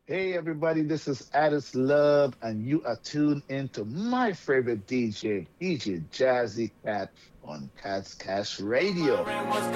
Hey everybody, this is Addis Love, and you are tuned into my favorite DJ, DJ Jazzy Cat on Cat's Cash Radio.